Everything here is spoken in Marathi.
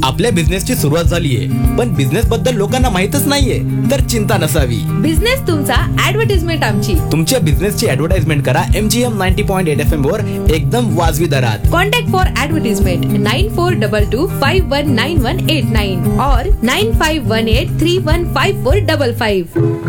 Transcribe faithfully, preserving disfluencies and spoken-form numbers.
आपल्या बिझनेसची सुरुवात झालीये, पण बिझनेस बद्दल लोकांना माहितच नाहीये, तर चिंता नसावी. बिझनेस तुमचा, ऍडव्हर्टाइजमेंट आमची. तुमच्या बिझनेसची ऍडव्हर्टाइजमेंट करा MGM ninety point eight F M वर एकदम वाजवी दरात. Contact for advertisement nine four double two five one nine one eight nine और nine five one eight three one five four double five.